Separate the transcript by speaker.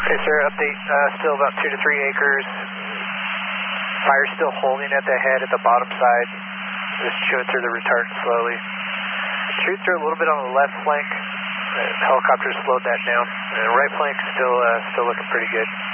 Speaker 1: Okay, sir, update, still about 2 to 3 acres. Fire's still holding at the head at the bottom side. Just chewing through the retardant slowly. Chewed through a little bit on the left flank. The helicopter slowed that down. And the right flank still looking pretty good.